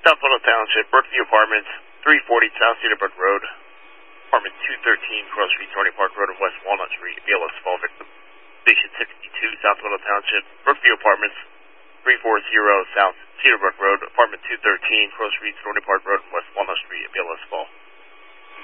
South Little Township, Brookview Apartments, 340 South Cedarbrook Road, Apartment 213, Cross Street, Thorny Park Road, and West Walnut Street, BLS Fall victim. Station 62, South Little Township, Brookview Apartments, 340 South Cedarbrook Road, Apartment 213, Cross Street, Thorny Park Road, and West Walnut Street, BLS Fall.